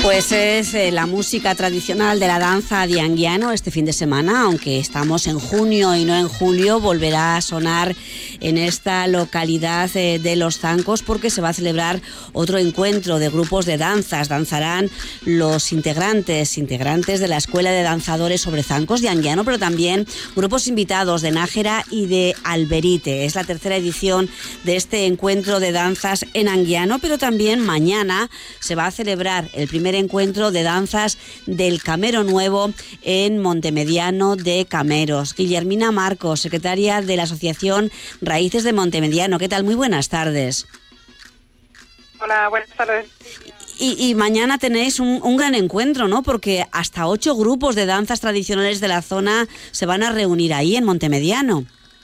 Pues es la música tradicional de la danza de Anguiano este fin de semana, aunque estamos en junio y no en julio, volverá a sonar en esta localidad de Los Zancos porque se va a celebrar otro encuentro de grupos de danzas. Danzarán los integrantes de la Escuela de Danzadores sobre Zancos de Anguiano, pero también grupos invitados de Nájera y de Alberite. Es la tercera edición de este encuentro de danzas en Anguiano, pero también mañana se va a celebrar el primer encuentro de danzas del Camero Nuevo en Montemediano de Cameros. Guillermina Marcos, secretaria de la Asociación Raíces de Montemediano. ¿Qué tal? Muy buenas tardes. Hola, buenas tardes. Y mañana tenéis un gran encuentro, ¿no? Porque hasta 8 grupos de danzas tradicionales de la zona se van a reunir ahí en Montemediano.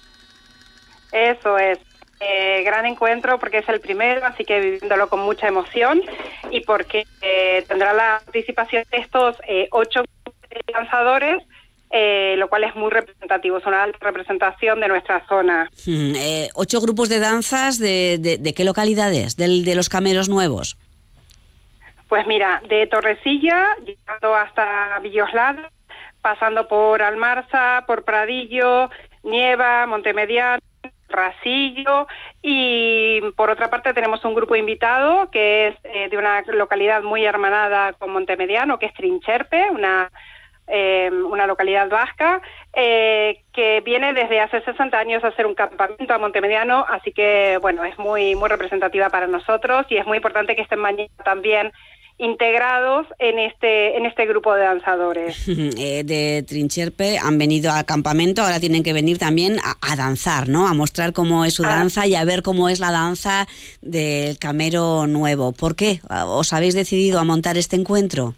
Eso es. Gran encuentro porque es el primero, así que viviéndolo con mucha emoción y porque tendrá la participación de estos 8 danzadores, lo cual es muy representativo, es una alta representación de nuestra zona. 8 grupos de danzas, ¿de qué localidades? ¿De los Cameros Nuevos? Pues mira, de Torrecilla, llegando hasta Villoslada, pasando por Almarza, por Pradillo, Nieva, Montemediano, Rasillo, y por otra parte tenemos un grupo invitado que es de una localidad muy hermanada con Montemediano, que es Trincherpe, una localidad vasca, que viene desde hace 60 años a hacer un campamento a Montemediano, así que bueno, es muy, muy representativa para nosotros y es muy importante que estén mañana también integrados en este grupo de danzadores. De Trincherpe han venido al campamento, ahora tienen que venir también a danzar, ¿no? A mostrar cómo es su danza y a ver cómo es la danza del Camero Nuevo. ¿Por qué os habéis decidido a montar este encuentro?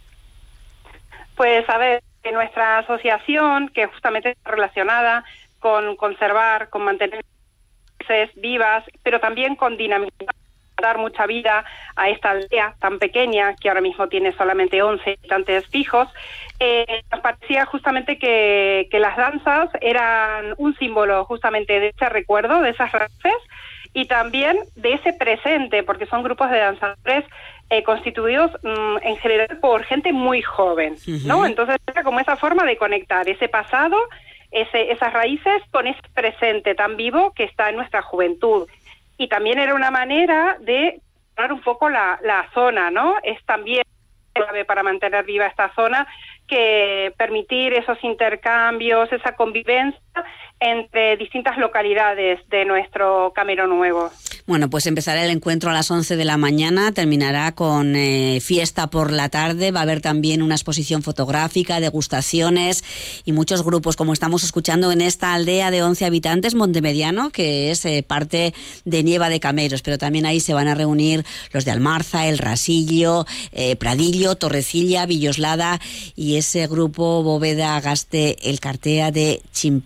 Pues a ver, en nuestra asociación, que justamente está relacionada con conservar, con mantener vivas, pero también con dinamizar, dar mucha vida a esta aldea tan pequeña que ahora mismo tiene solamente 11 habitantes fijos, nos parecía justamente que las danzas eran un símbolo justamente de ese recuerdo, de esas raíces y también de ese presente, porque son grupos de danzadores constituidos en general por gente muy joven, ¿no? Entonces era como esa forma de conectar ese pasado, esas raíces con ese presente tan vivo que está en nuestra juventud. Y también era una manera de dar un poco la zona, ¿no? Es también clave para mantener viva esta zona que permitir esos intercambios, esa convivencia entre distintas localidades de nuestro Camero Nuevo. Bueno, pues empezará el encuentro a las 11 de la mañana, terminará con fiesta por la tarde, va a haber también una exposición fotográfica, degustaciones y muchos grupos, como estamos escuchando en esta aldea de 11 habitantes, Montemediano, que es parte de Nieva de Cameros, pero también ahí se van a reunir los de Almarza, El Rasillo, Pradillo, Torrecilla, Villoslada y ese grupo Bóveda, Agaste, El Cartea de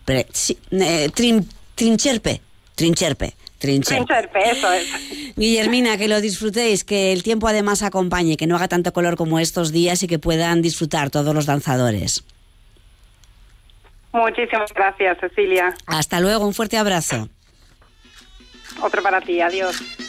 Trincherpe, eso es. Guillermina, que lo disfrutéis, que el tiempo además acompañe, que no haga tanto calor como estos días y que puedan disfrutar todos los danzadores. Muchísimas gracias, Cecilia. Hasta luego, un fuerte abrazo. Otro para ti, adiós.